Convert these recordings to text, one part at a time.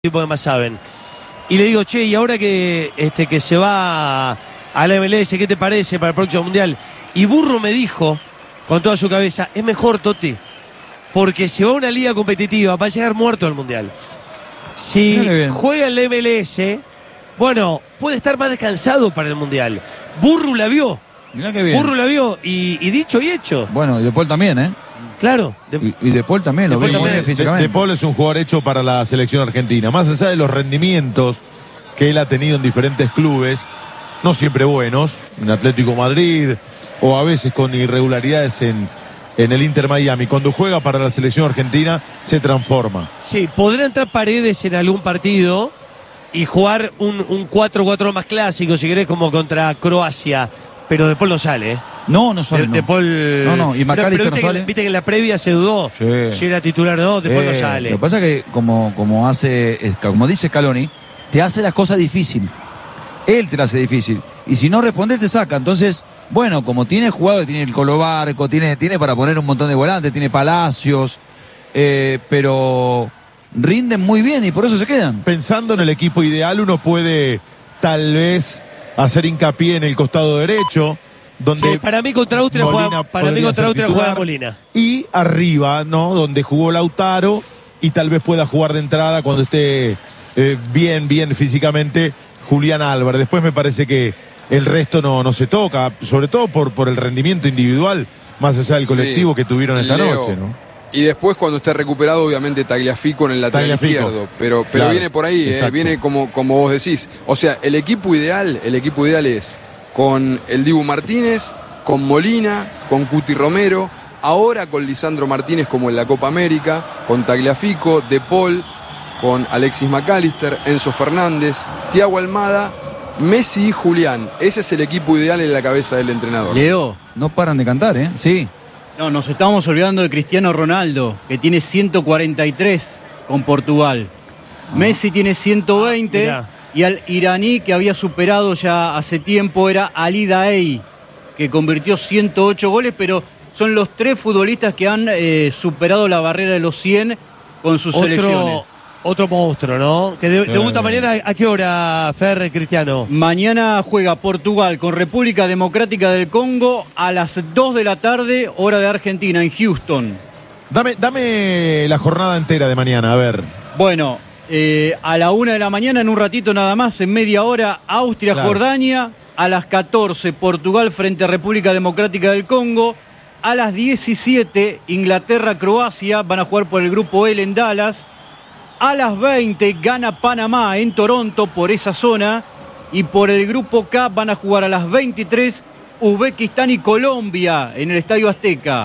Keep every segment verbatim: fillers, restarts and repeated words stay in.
tipos que más saben. Y le digo, che, y ahora que, este, que se va a la M L S, ¿qué te parece para el próximo Mundial? Y Burro me dijo, con toda su cabeza, es mejor, Totti, porque si va a una liga competitiva va a llegar muerto al Mundial. Si juega en la M L S, bueno, puede estar más descansado para el Mundial. Burro la vio. Mirá qué bien. Burro la vio, y, y dicho y hecho. Bueno, y De Paul también, ¿eh? Claro. De, y, y De Paul también, lo De vi muy bien físicamente. De Paul es un jugador hecho para la selección argentina. Más allá de los rendimientos que él ha tenido en diferentes clubes, no siempre buenos, en Atlético Madrid, o a veces con irregularidades en, en el Inter Miami. Cuando juega para la selección argentina, se transforma. Sí, podrá entrar Paredes en algún partido y jugar un, un cuatro cuatro más clásico, si querés, como contra Croacia. Pero De Paul no sale, ¿eh? No, no sale. De, no. de Paul... No, no, y McAllister no, no sale. Que, viste que en la previa se dudó sí. si era titular o no, De Paul eh, no sale. Lo que pasa es que, como, como, hace, como dice Scaloni, te hace las cosas difícil. Él te las hace difícil. Y si no respondes, te saca. Entonces, bueno, como tiene jugado, tiene el Colo Barco, tiene, tiene para poner un montón de volantes, tiene Palacios, eh, pero rinden muy bien y por eso se quedan. Pensando en el equipo ideal, uno puede tal vez hacer hincapié en el costado derecho, donde sí, para mí contra Austria juega, para mí contra Austria juega Molina. Y arriba, ¿no? Donde jugó Lautaro y tal vez pueda jugar de entrada cuando esté eh, bien, bien físicamente Julián Álvarez. Después me parece que el resto no, no se toca, sobre todo por, por el rendimiento individual, más allá del colectivo sí, que tuvieron esta Leo. noche, ¿no? Y después cuando esté recuperado, obviamente Tagliafico en el lateral Tagliafico. izquierdo. Pero, pero claro, viene por ahí, eh, viene como, como vos decís. O sea, el equipo ideal, el equipo ideal es con el Dibu Martínez, con Molina, con Cuti Romero, ahora con Lisandro Martínez como en la Copa América, con Tagliafico, De Paul, con Alexis McAllister, Enzo Fernández, Thiago Almada, Messi y Julián. Ese es el equipo ideal en la cabeza del entrenador. Leo. No paran de cantar, ¿eh? Sí. No, nos estamos olvidando de Cristiano Ronaldo, que tiene ciento cuarenta y tres con Portugal. Ah. Messi tiene ciento veinte. Ah, y al iraní que había superado ya hace tiempo era Ali Daei, que convirtió ciento ocho goles, pero son los tres futbolistas que han eh, superado la barrera de los cien con sus otro, selecciones. Otro monstruo, ¿no? Que de, sí. debuta mañana, ¿a qué hora, Fer, Cristiano? Mañana juega Portugal con República Democrática del Congo a las dos de la tarde, hora de Argentina, en Houston. Dame, dame la jornada entera de mañana, a ver. Bueno, eh, a la una de la mañana, en un ratito nada más, en media hora, Austria-Jordania. Claro. A las catorce, Portugal frente a República Democrática del Congo. A las diecisiete, Inglaterra-Croacia. Van a jugar por el grupo L en Dallas. A las veinte, gana Panamá en Toronto por esa zona. Y por el grupo K van a jugar a las veintitrés, Uzbekistán y Colombia en el Estadio Azteca.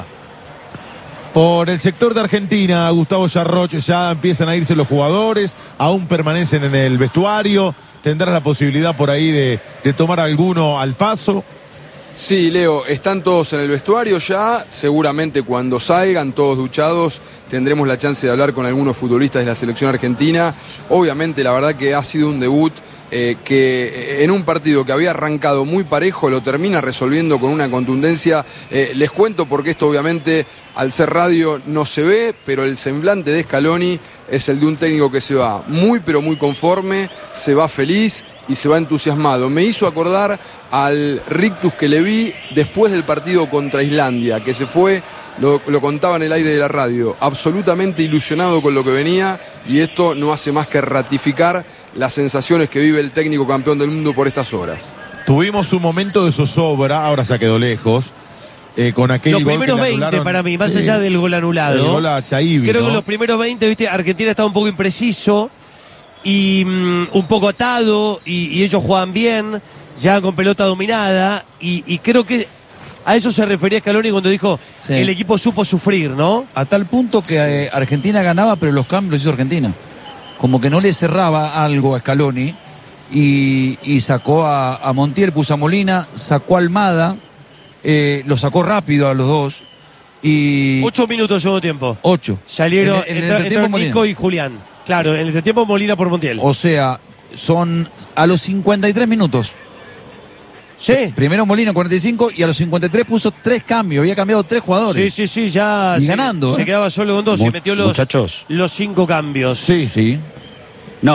Por el sector de Argentina, Gustavo Yarroch, ya empiezan a irse los jugadores, aún permanecen en el vestuario. ¿Tendrás la posibilidad por ahí de, de tomar alguno al paso? Sí, Leo, están todos en el vestuario ya. Seguramente cuando salgan todos duchados tendremos la chance de hablar con algunos futbolistas de la selección argentina. Obviamente, la verdad que ha sido un debut eh, que en un partido que había arrancado muy parejo lo termina resolviendo con una contundencia. Eh, les cuento porque esto obviamente al ser radio no se ve, pero el semblante de Scaloni es el de un técnico que se va muy pero muy conforme, se va feliz y se va entusiasmado. Me hizo acordar al rictus que le vi después del partido contra Islandia, que se fue, lo, lo contaba en el aire de la radio, absolutamente ilusionado con lo que venía, y esto no hace más que ratificar las sensaciones que vive el técnico campeón del mundo por estas horas. Tuvimos un momento de zozobra, ahora se quedó lejos. Eh, con aquel los gol primeros que le veinte para mí, más sí, allá del gol anulado. El gol a Chaibi, creo ¿no? que los primeros veinte, viste, Argentina estaba un poco impreciso y um, un poco atado y, y ellos jugaban bien, ya con pelota dominada y, y creo que a eso se refería Scaloni cuando dijo sí. El equipo supo sufrir, ¿no? A tal punto que sí. eh, Argentina ganaba, pero los cambios los hizo Argentina. Como que no le cerraba algo a Scaloni y, y sacó a, a Montiel, puso a Molina, sacó a Almada. Eh, lo sacó rápido a los dos y... Ocho minutos de segundo tiempo. Ocho. Salieron en, en entra, el entretiempo Nico y Julián. Claro, en el entretiempo Molina por Montiel. O sea, son a los cincuenta y tres minutos. Sí. Primero Molina cuarenta y cinco y a los cincuenta y tres puso tres cambios. Había cambiado tres jugadores. Sí, sí, sí, ya... Y se, ganando. Se ¿eh? quedaba solo con dos Mu y metió los, muchachos. los cinco cambios. Sí, sí.